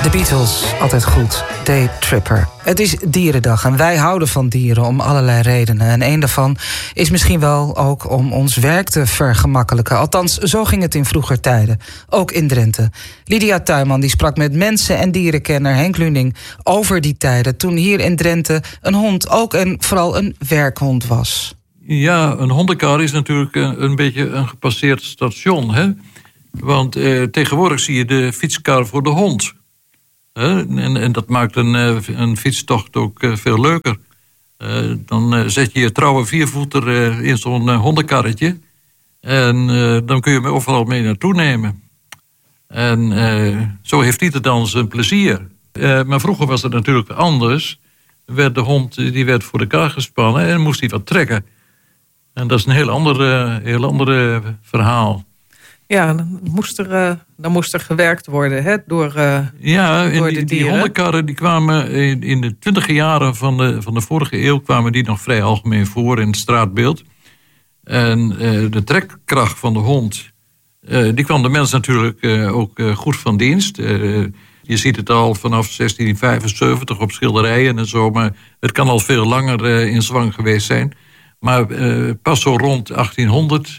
De Beatles, altijd goed. Day Tripper. Het is dierendag en wij houden van dieren om allerlei redenen. En een daarvan is misschien wel ook om ons werk te vergemakkelijken. Althans, zo ging het in vroeger tijden. Ook in Drenthe. Lydia Tuinman die sprak met mensen- en dierenkenner Henk Luning over die tijden. Toen hier in Drenthe een hond ook en vooral een werkhond was. Ja, een hondenkar is natuurlijk een beetje een gepasseerd station. Hè? Want tegenwoordig zie je de fietskar voor de hond. En dat maakt een fietstocht ook veel leuker. Dan zet je je trouwe viervoeter in zo'n hondenkarretje. En dan kun je hem overal mee naartoe nemen. En zo heeft ieder dan zijn plezier. Maar vroeger was het natuurlijk anders. De hond die werd voor de kar gespannen en moest hij wat trekken. En dat is een heel ander verhaal. Ja, dan moest er gewerkt worden, hè, door de dieren. Die hondenkarren die kwamen in de 20e jaren van de vorige eeuw kwamen die nog vrij algemeen voor in het straatbeeld. En de trekkracht van de hond, die kwam de mens natuurlijk ook goed van dienst. Je ziet het al vanaf 1675 op schilderijen en zo, maar het kan al veel langer in zwang geweest zijn. Maar pas zo rond 1800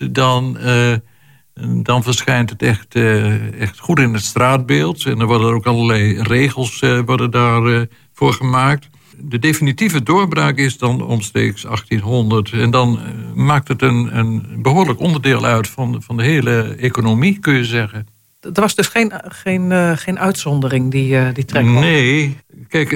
dan verschijnt het echt goed in het straatbeeld. En er worden ook allerlei regels worden daarvoor gemaakt. De definitieve doorbraak is dan omstreeks 1800. En dan maakt het een behoorlijk onderdeel uit van de hele economie, kun je zeggen. Er was dus geen uitzondering, die trekhond? Nee. Kijk,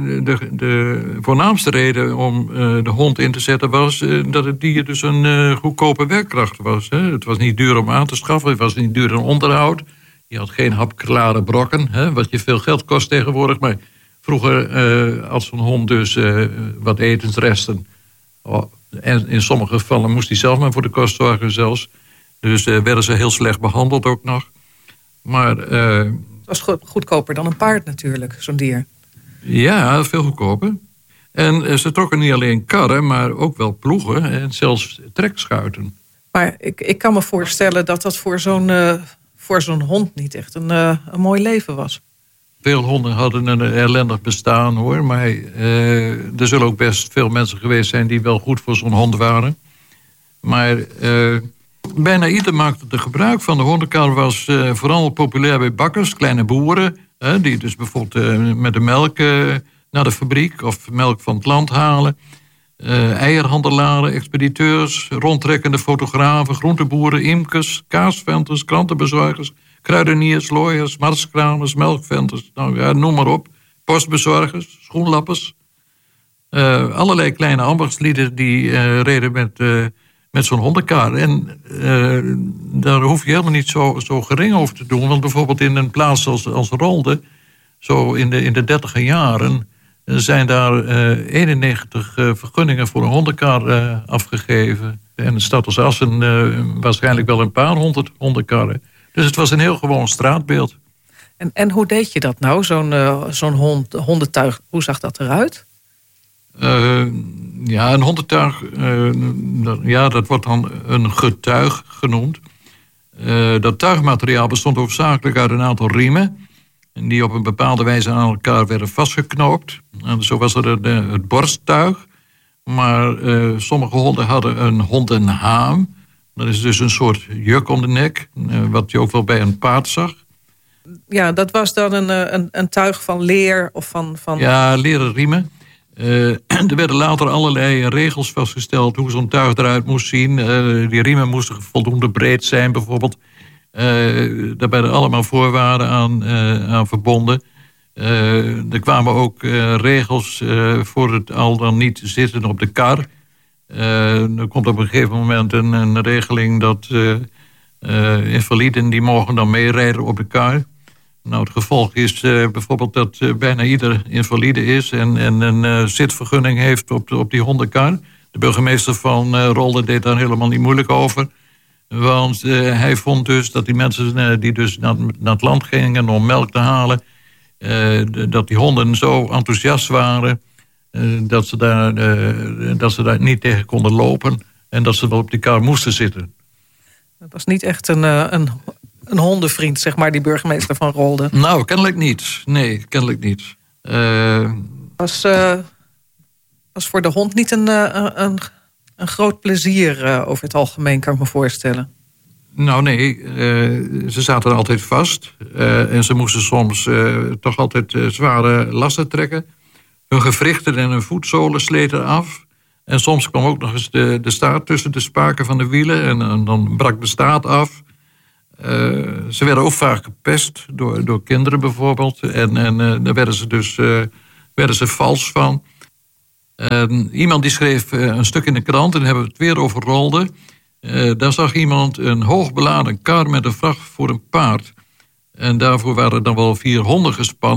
de voornaamste reden om de hond in te zetten was dat het dier dus een goedkope werkkracht was. Hè. Het was niet duur om aan te schaffen, het was niet duur in onderhoud. Je had geen hapklare brokken, hè, wat je veel geld kost tegenwoordig. Maar vroeger had zo'n hond dus wat etensresten. En in sommige gevallen moest hij zelf maar voor de kost zorgen zelfs. Dus werden ze heel slecht behandeld ook nog. Maar het was goedkoper dan een paard natuurlijk, zo'n dier. Ja, veel goedkoper. En ze trokken niet alleen karren, maar ook wel ploegen en zelfs trekschuiten. Maar ik kan me voorstellen dat voor zo'n hond niet echt een mooi leven was. Veel honden hadden een ellendig bestaan, hoor. Maar er zullen ook best veel mensen geweest zijn die wel goed voor zo'n hond waren. Maar bijna ieder maakte er gebruik van. De hondenkar was vooral populair bij bakkers, kleine boeren. Die dus bijvoorbeeld met de melk naar de fabriek of melk van het land halen. Eierhandelaren, expediteurs, rondtrekkende fotografen, groenteboeren, imkers, kaasventers, krantenbezorgers, kruideniers, looiers, marskramers, melkventers, nou ja, noem maar op. Postbezorgers, schoenlappers. Allerlei kleine ambachtslieden die reden met zo'n hondenkar. En daar hoef je helemaal niet zo gering over te doen. Want bijvoorbeeld in een plaats als Rolde, zo in de 30e jaren, zijn daar 91 vergunningen voor een hondenkar afgegeven. En de stad als Assen waarschijnlijk wel een paar 100 hondenkarren. Dus het was een heel gewoon straatbeeld. En hoe deed je dat nou, zo'n hondentuig? Hoe zag dat eruit? Een hondentuig, dat wordt dan een getuig genoemd. Dat tuigmateriaal bestond hoofdzakelijk uit een aantal riemen, die op een bepaalde wijze aan elkaar werden vastgeknoopt. En zo was er het borsttuig. Maar sommige honden hadden een hondenhaam. Dat is dus een soort juk om de nek, wat je ook wel bij een paard zag. Ja, dat was dan een tuig van leer of van... Ja, leren riemen. Er werden later allerlei regels vastgesteld hoe zo'n tuig eruit moest zien. Die riemen moesten voldoende breed zijn bijvoorbeeld. Daar werden allemaal voorwaarden aan verbonden. Er kwamen ook regels voor het al dan niet zitten op de kar. Er komt op een gegeven moment een regeling dat invaliden die mogen dan meerijden op de kar. Nou, het gevolg is bijvoorbeeld dat bijna ieder invalide is en een zitvergunning heeft op die hondenkar. De burgemeester van Rolde deed daar helemaal niet moeilijk over. Want hij vond dus dat die mensen die dus naar het land gingen om melk te halen, dat die honden zo enthousiast waren dat ze daar niet tegen konden lopen en dat ze wel op die kar moesten zitten. Het was niet echt een een hondenvriend, zeg maar, die burgemeester van Rolde? Nou, kennelijk niet. Nee, kennelijk niet. Was voor de hond niet een groot plezier over het algemeen, kan ik me voorstellen. Nou nee, ze zaten altijd vast. En ze moesten soms toch altijd zware lasten trekken. Hun gewrichten en hun voetzolen sleten af. En soms kwam ook nog eens de staart tussen de spaken van de wielen. En dan brak de staart af. Ze werden ook vaak gepest door kinderen bijvoorbeeld. En daar werden ze vals van. Iemand die schreef een stuk in de krant, en dan hebben we het weer over Rolde. Daar zag iemand een hoogbeladen kar met een vracht voor een paard. En daarvoor waren dan wel 4 honden gespannen.